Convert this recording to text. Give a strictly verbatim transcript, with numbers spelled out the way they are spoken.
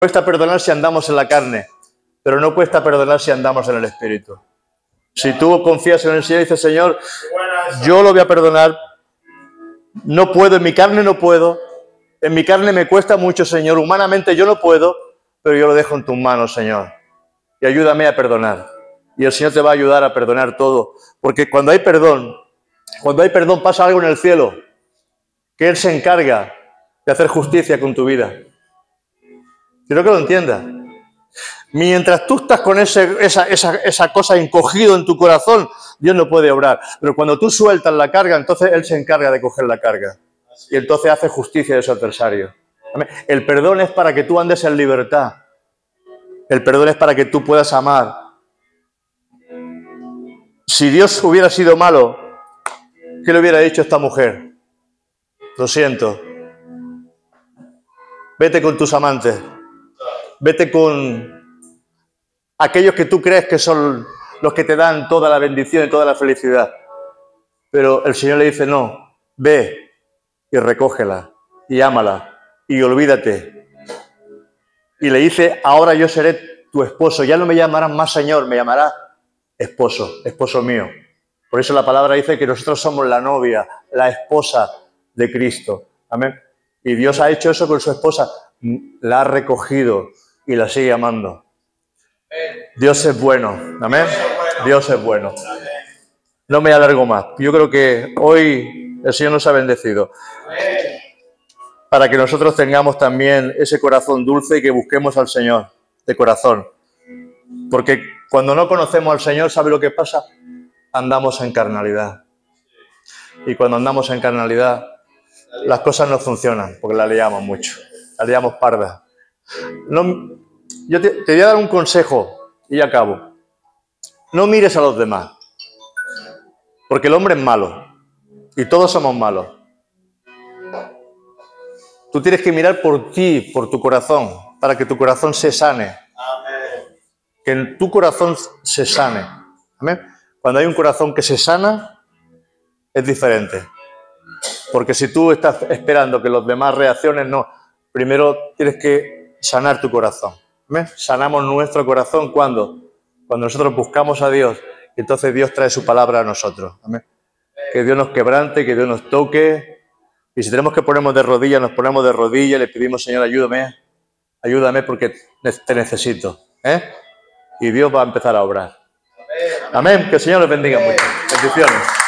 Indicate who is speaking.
Speaker 1: Cuesta perdonar si andamos en la carne, pero no cuesta perdonar si andamos en el Espíritu. Si tú confías en el Señor y dices, Señor, yo lo voy a perdonar, no puedo, en mi carne no puedo, en mi carne me cuesta mucho, Señor, humanamente yo no puedo, pero yo lo dejo en tus manos, Señor, y ayúdame a perdonar. Y el Señor te va a ayudar a perdonar todo, porque cuando hay perdón, cuando hay perdón pasa algo en el cielo, que Él se encarga de hacer justicia con tu vida. Quiero que lo entiendas. Mientras tú estás con ese, esa, esa, esa cosa encogido en tu corazón, Dios no puede obrar. Pero cuando tú sueltas la carga, entonces Él se encarga de coger la carga. Y entonces hace justicia de su adversario. El perdón es para que tú andes en libertad. El perdón es para que tú puedas amar. Si Dios hubiera sido malo, ¿qué le hubiera dicho a esta mujer? Lo siento. Vete con tus amantes. Vete con aquellos que tú crees que son los que te dan toda la bendición y toda la felicidad. Pero el Señor le dice, no, ve y recógela y ámala y olvídate. Y le dice, ahora yo seré tu esposo. Ya no me llamarás más Señor, me llamarás esposo, esposo mío. Por eso la palabra dice que nosotros somos la novia, la esposa de Cristo. Amén. Y Dios ha hecho eso con su esposa. La ha recogido y la sigue amando. Dios es bueno. Amén. Dios es bueno. No me alargo más. Yo creo que hoy el Señor nos ha bendecido. Para que nosotros tengamos también ese corazón dulce y que busquemos al Señor de corazón. Porque cuando no conocemos al Señor, ¿sabe lo que pasa? Andamos en carnalidad. Y cuando andamos en carnalidad, las cosas no funcionan, porque las liamos mucho. Las liamos pardas. No, yo te, te voy a dar un consejo y ya acabo. No mires a los demás. Porque el hombre es malo. Y todos somos malos. Tú tienes que mirar por ti, por tu corazón, para que tu corazón se sane. Amén. Que en tu corazón se sane. Amén. Cuando hay un corazón que se sana, es diferente. Porque si tú estás esperando que los demás reaccionen, no. Primero tienes que sanar tu corazón. ¿Amén? Sanamos nuestro corazón cuando, cuando nosotros buscamos a Dios, y entonces Dios trae su palabra a nosotros. Amén. Que Dios nos quebrante, que Dios nos toque. Y si tenemos que ponernos de rodillas, nos ponemos de rodillas y le pedimos, Señor, ayúdame, ayúdame porque te necesito. ¿eh? Y Dios va a empezar a obrar. Amén. Que el Señor les bendiga mucho. Bendiciones.